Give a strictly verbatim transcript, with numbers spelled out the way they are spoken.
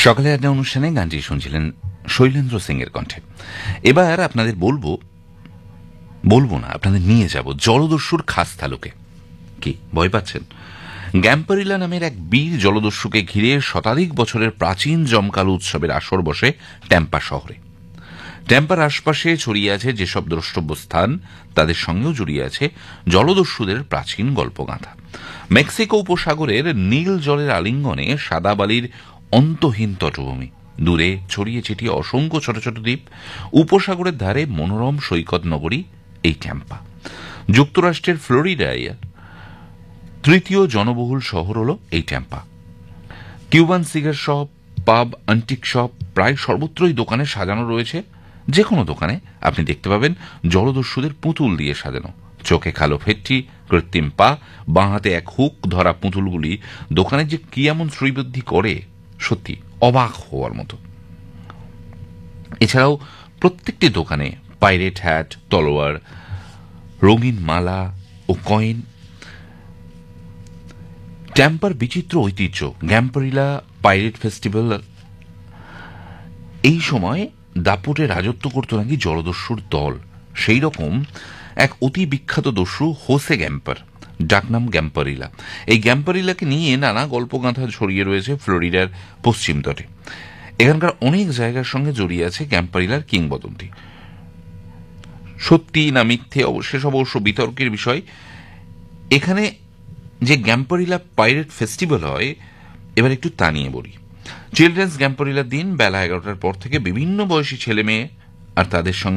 সকালে একটা অনুষ্ঠানে গানটি শুনছিলেন শৈলেন্দ্র সিং এর কণ্ঠে। এবার আপনাদের বলবো বলবো না আপনাদের নিয়ে যাব জলদস্যুর খাস তালুকে। কি ভয় পাচ্ছেন? গ্যাম্পারিলা নামের এক বীর জলদস্যুকে ঘিরে শতাধিক বছরের প্রাচীন জমকালো উৎসবের আসর বসে ট্যাম্পা শহরে। ট্যাম্পার আশপাশে ছড়িয়ে আছে যেসব দ্রষ্টব্য স্থান, তাদের সঙ্গেও জড়িয়ে আছে জলদস্যুদের প্রাচীন গল্পগাথা। মেক্সিকো উপসাগরের নীল জলের আলিঙ্গনে সাদা বালির অন্তহীন তটভূমি, দূরে ছড়িয়ে ছিটিয়ে অসংখ্য ছোট ছোট দ্বীপ, উপসাগরের ধারে মনোরম সৈকত নগরী এই ট্যাম্পা। যুক্তরাষ্ট্রের ফ্লোরিডায় তৃতীয় জনবহুল শহর হল এই ট্যাম্পা। কিউবান সিগার শপ, পাব, অ্যান্টিক শপ, প্রায় সর্বত্রই দোকানে সাজানো রয়েছে। যে কোনো দোকানে আপনি দেখতে পাবেন জলদস্যুদের পুতুল দিয়ে সাজানো। চোখে কালো ফেটটি, কৃত্রিম পা, বাঁ হাতে এক হুক ধরা পুতুলগুলি দোকানে যে কি এমন শ্রীবৃদ্ধি করে, সত্যি অবাক হওয়ার মতো। এছাড়াও প্রত্যেকটি দোকানে পাইরেট হ্যাট, তলোয়ার, রঙিন মালা ও কয়েন। ট্যাম্পার বিচিত্র ঐতিহ্য, গ্যাম্পারিলা পাইরেট ফেস্টিভ্যাল। এই সময় দাপটে রাজত্ব করত নাকি জলদস্যুর দল। সেই রকম এক অতি বিখ্যাত দস্যু হোসে গ্যাম্পার, ডাকনাম গ্যাম্পারিলা। এই গ্যাম্পারিলাকে নিয়ে নানা গল্পগাথা ছড়িয়ে রয়েছে ফ্লোরিডার পশ্চিম তটে। এখানকার অনেক জায়গার সঙ্গে জড়িয়ে আছে গ্যাম্পারিলার কিংবদন্তি। সত্যি না মিথ্যে সেসব অবশ্য বিতর্কের বিষয়। এখানে যে গ্যাম্পারিলা পাইরেট ফেস্টিভ্যাল হয়, এবার একটু তা নিয়ে বলি। চিলড্রেন্স গ্যাম্পারিলার দিন বেলা এগারোটার পর থেকে বিভিন্ন বয়সী ছেলে মেয়ে আর তাদের সঙ্গে